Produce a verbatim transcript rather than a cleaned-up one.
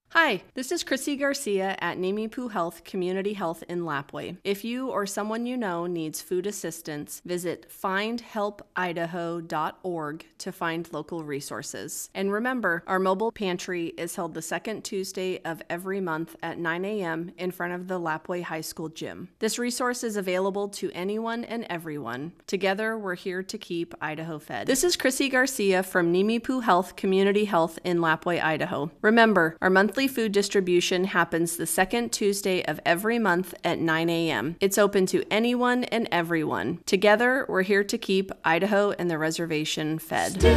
Hi, this is Chrissy Garcia at Nimiipuu Health Community Health in Lapwai. If you or someone you know needs food assistance, visit find help idaho dot org to find local resources. And remember, our mobile pantry is held the second Tuesday of every month at nine a.m. in front of the Lapwai High School gym. This resource is available to anyone and everyone. Together, we're here to keep Idaho fed. This is Chrissy Garcia from Nimiipuu Health Community Health in Lapwai, Idaho. Remember, our monthly food distribution happens the second Tuesday of every month at nine a.m. It's open to anyone and everyone. Together, we're here to keep Idaho and the reservation fed.